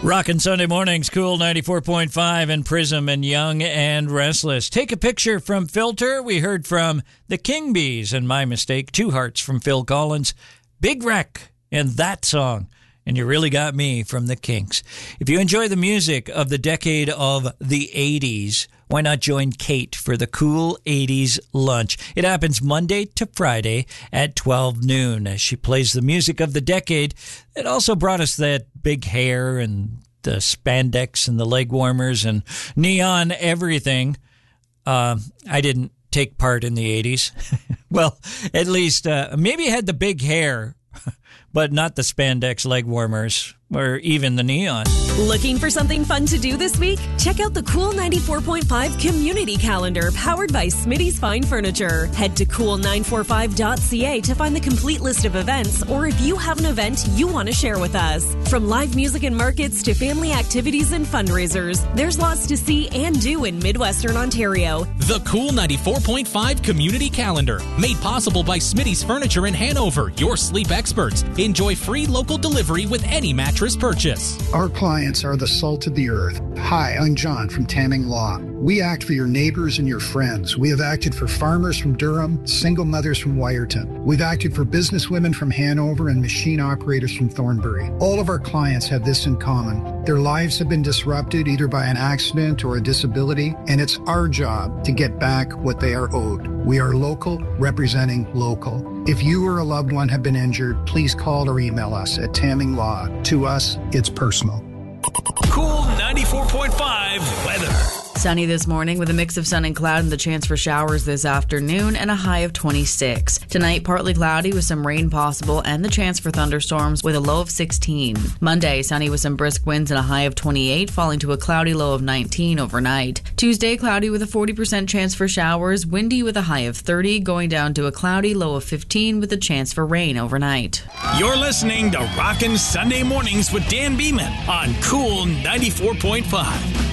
Rockin' Sunday mornings, Cool 94.5 and Prism and Young and Restless. Take a picture from Filter. We heard from the King Bees and My Mistake. Two Hearts from Phil Collins. Big Wreck and That Song. And You Really Got Me from the Kinks. If you enjoy the music of the decade of the 80s, why not join Kate for the Cool 80s Lunch? It happens Monday to Friday at 12 noon as she plays the music of the decade. It also brought us that big hair and the spandex and the leg warmers and neon everything. I didn't take part in the 80s. Well, at least maybe I had the big hair, but not the spandex leg warmers or even the neon. Looking for something fun to do this week? Check out the Cool 94.5 Community Calendar powered by Smitty's Fine Furniture. Head to cool945.ca to find the complete list of events, or if you have an event you want to share with us. From live music and markets to family activities and fundraisers, there's lots to see and do in Midwestern Ontario. The Cool 94.5 Community Calendar, made possible by Smitty's Furniture in Hanover, your sleep experts. Enjoy free local delivery with any mattress purchase. Our clients are the salt of the earth. Hi, I'm John from Tamming Law. We act for your neighbors and your friends. We have acted for farmers from Durham, single mothers from Wyerton. We've acted for businesswomen from Hanover and machine operators from Thornbury. All of our clients have this in common. Their lives have been disrupted either by an accident or a disability, and it's our job to get back what they are owed. We are local, representing local. If you or a loved one have been injured, please call or email us at Tamming Law. To us, it's personal. Cool 94.5 weather. Sunny this morning with a mix of sun and cloud and the chance for showers this afternoon and a high of 26. Tonight, partly cloudy with some rain possible and the chance for thunderstorms with a low of 16. Monday, sunny with some brisk winds and a high of 28, falling to a cloudy low of 19 overnight. Tuesday, cloudy with a 40% chance for showers, windy with a high of 30, going down to a cloudy low of 15 with a chance for rain overnight. You're listening to Rockin' Sunday Mornings with Dan Beeman on Cool 94.5.